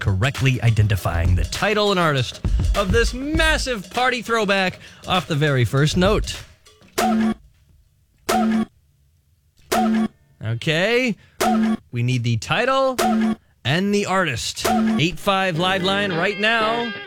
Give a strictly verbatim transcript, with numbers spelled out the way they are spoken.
correctly identifying the title and artist of this massive party throwback off the very first note. Okay, we need the title and the artist. eight five live line right now.